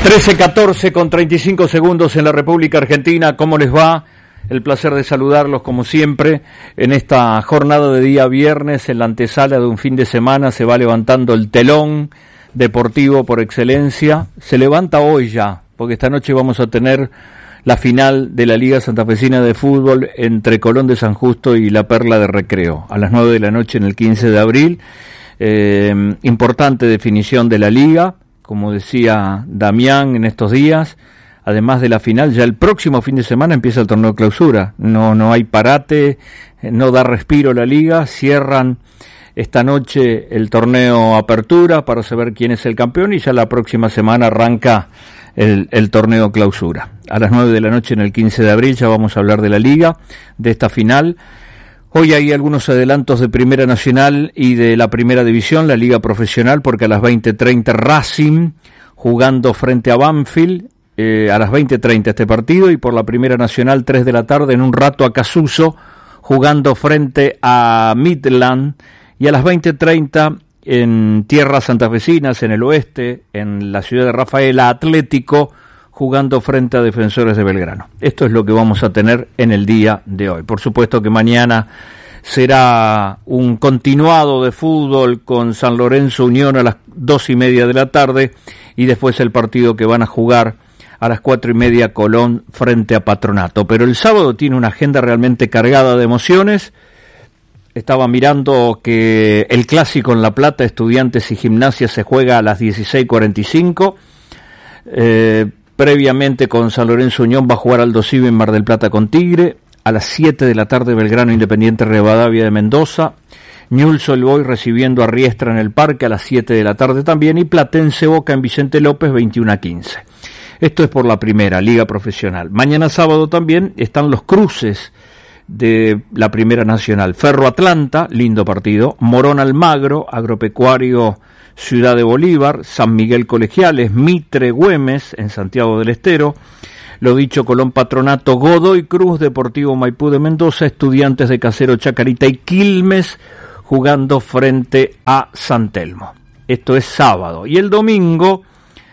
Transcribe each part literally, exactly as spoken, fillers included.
trece catorce con treinta y cinco segundos en la República Argentina. ¿Cómo les va? El placer de saludarlos como siempre en esta jornada de día viernes, en la antesala de un fin de semana. Se va levantando el telón deportivo por excelencia. Se levanta hoy ya, porque esta noche vamos a tener la final de la Liga Santafesina de Fútbol entre Colón de San Justo y La Perla de Recreo, a las nueve de la noche en el quince de abril. Eh, importante definición de la Liga, como decía Damián en estos días. Además de la final, ya el próximo fin de semana empieza el torneo clausura. No, no hay parate, no da respiro la Liga. Cierran esta noche el torneo apertura para saber quién es el campeón y ya la próxima semana arranca el, el torneo clausura. A las nueve de la noche en el quince de abril ya vamos a hablar de la Liga, de esta final. Hoy hay algunos adelantos de Primera Nacional y de la Primera División, la Liga Profesional, porque a las veinte treinta Racing jugando frente a Banfield, eh, a las veinte treinta este partido, y por la Primera Nacional tres de la tarde en un rato Acasuso jugando frente a Midland, y a las veinte treinta en tierras santafesinas, en el oeste, en la ciudad de Rafaela, Atlético jugando frente a Defensores de Belgrano. Esto es lo que vamos a tener en el día de hoy. Por supuesto que mañana será un continuado de fútbol con San Lorenzo Unión a las dos y media de la tarde, y después el partido que van a jugar a las cuatro y media Colón frente a Patronato. Pero el sábado tiene una agenda realmente cargada de emociones. Estaba mirando que el clásico en La Plata, Estudiantes y Gimnasia, se juega a las dieciséis cuarenta y cinco. Eh, previamente con San Lorenzo Unión va a jugar Aldo Civi en Mar del Plata con Tigre. A las siete de la tarde Belgrano Independiente Rivadavia de Mendoza. Newell's Old Boys recibiendo a Riestra en el Parque a las siete de la tarde también. Y Platense Boca en Vicente López veintiuno a quince. Esto es por la primera, Liga Profesional. Mañana sábado también están los cruces de la Primera Nacional. Ferro Atlanta, lindo partido. Morón Almagro, Agropecuario Ciudad de Bolívar. San Miguel Colegiales, Mitre Güemes en Santiago del Estero. Lo dicho, Colón Patronato, Godoy Cruz, Deportivo Maipú de Mendoza, Estudiantes de Casero Chacarita y Quilmes jugando frente a San Telmo. Esto es sábado. Y el domingo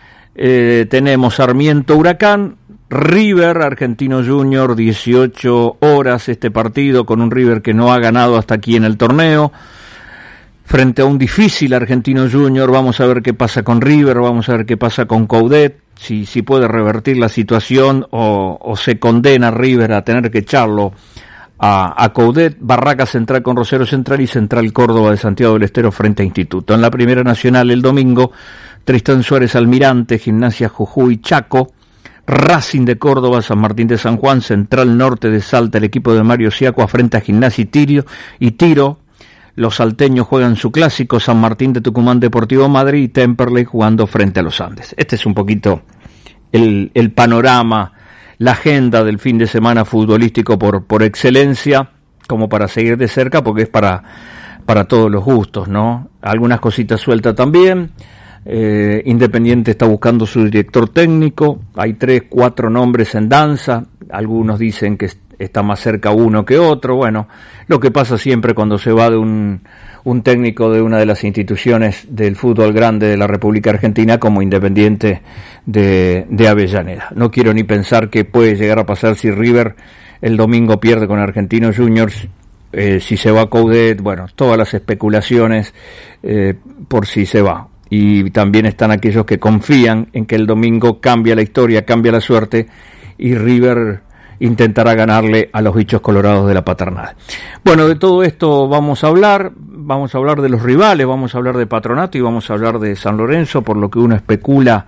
eh, tenemos Sarmiento Huracán, River Argentino Junior, dieciocho horas este partido, con un River que no ha ganado hasta aquí en el torneo, frente a un difícil Argentino Junior. Vamos a ver qué pasa con River, vamos a ver qué pasa con Coudet, si, si puede revertir la situación o, o se condena River a tener que echarlo a, a Coudet. Barraca Central con Rosario Central y Central Córdoba de Santiago del Estero frente a Instituto. En la Primera Nacional el domingo, Tristán Suárez Almirante, Gimnasia Jujuy Chaco, Racing de Córdoba, San Martín de San Juan, Central Norte de Salta, el equipo de Mario Siacua frente a Gimnasia y Tiro, y Tiro. Los salteños juegan su clásico, San Martín de Tucumán, Deportivo Madrid, y Temperley jugando frente a los Andes. Este es un poquito el, el panorama, la agenda del fin de semana futbolístico por, por excelencia, como para seguir de cerca, porque es para, para todos los gustos, ¿no? Algunas cositas sueltas también. Eh, Independiente está buscando su director técnico, hay tres, cuatro nombres en danza, algunos dicen que está más cerca uno que otro. Bueno, lo que pasa siempre cuando se va de un, un técnico de una de las instituciones del fútbol grande de la República Argentina como Independiente de, de Avellaneda. No quiero ni pensar qué puede llegar a pasar si River el domingo pierde con Argentinos Juniors, eh, si se va Coudet, bueno, todas las especulaciones eh, por si se va. Y también están aquellos que confían en que el domingo cambia la historia, cambia la suerte, y River intentará ganarle a los bichos colorados de la Paternal. Bueno, de todo esto vamos a hablar, vamos a hablar de los rivales, vamos a hablar de Patronato y vamos a hablar de San Lorenzo, por lo que uno especula.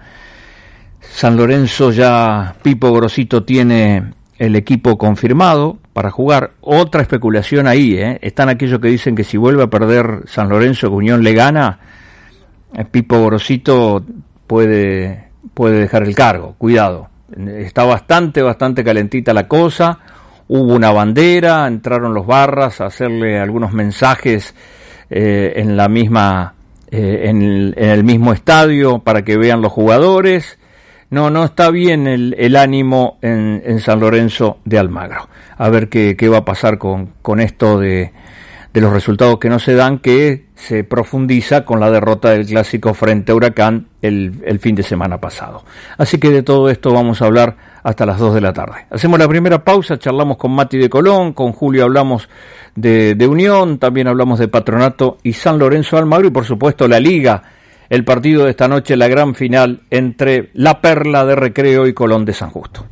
San Lorenzo ya, Pipo Grosito tiene el equipo confirmado para jugar. Otra especulación ahí, ¿eh? Están aquellos que dicen que si vuelve a perder San Lorenzo, que Unión le gana, Pipo Grosito puede, puede dejar el cargo. Cuidado, está bastante, bastante calentita la cosa. Hubo una bandera, entraron los barras a hacerle algunos mensajes eh, en la misma, eh, en, el, en el mismo estadio para que vean los jugadores. No, no está bien el, el ánimo en, en San Lorenzo de Almagro. A ver qué, qué va a pasar con, con esto de, de los resultados que no se dan, que se profundiza con la derrota del clásico frente a Huracán el, el fin de semana pasado. Así que de todo esto vamos a hablar hasta las dos de la tarde. Hacemos la primera pausa, charlamos con Mati de Colón, con Julio hablamos de, de Unión, también hablamos de Patronato y San Lorenzo de Almagro, y por supuesto la Liga, el partido de esta noche, la gran final entre La Perla de Recreo y Colón de San Justo.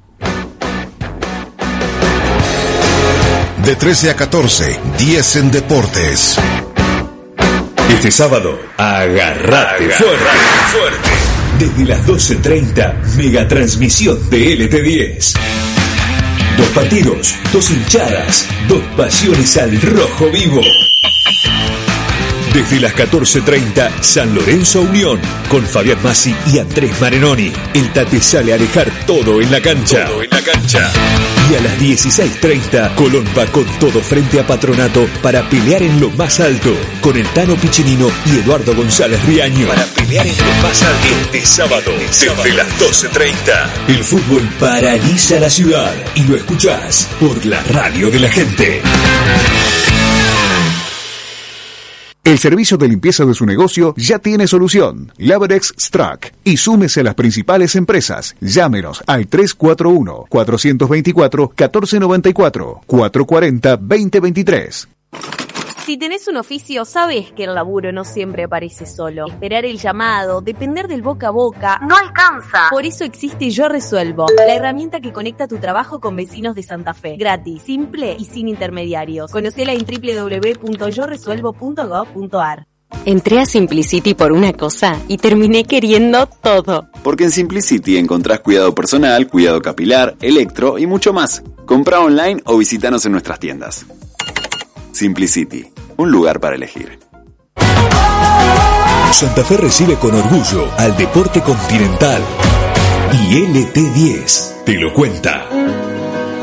De trece a catorce, diez en Deportes. Este sábado, agarrate fuerte. fuerte. Desde las doce treinta, megatransmisión de L T diez. Dos partidos, dos hinchadas, dos pasiones al rojo vivo. Desde las catorce treinta, San Lorenzo Unión, con Fabián Massi y Andrés Marenoni. El Tate sale a dejar todo en la cancha. Todo en la cancha. Y a las dieciséis treinta, Colón va con todo frente a Patronato para pelear en lo más alto, con el Tano Piccinino y Eduardo González Riaño. Para pelear en lo más alto este sábado, desde las doce treinta. El fútbol paraliza la ciudad y lo escuchás por la radio de la gente. El servicio de limpieza de su negocio ya tiene solución. Laverex Strack. Y súmese a las principales empresas. Llámenos al tres cuatro uno, cuatro dos cuatro, uno cuatro nueve cuatro, cuatro cuatro cero, dos cero dos tres. Si tenés un oficio, sabés que el laburo no siempre aparece solo. Esperar el llamado, depender del boca a boca, no alcanza. Por eso existe Yo Resuelvo, la herramienta que conecta tu trabajo con vecinos de Santa Fe. Gratis, simple y sin intermediarios. Conocela en doble u doble u doble u punto yo resuelvo punto gob punto a r. Entré a Simplicity por una cosa y terminé queriendo todo. Porque en Simplicity encontrás cuidado personal, cuidado capilar, electro y mucho más. Comprá online o visitanos en nuestras tiendas. Simplicity, un lugar para elegir. Santa Fe recibe con orgullo al deporte continental. Y L T diez te lo cuenta.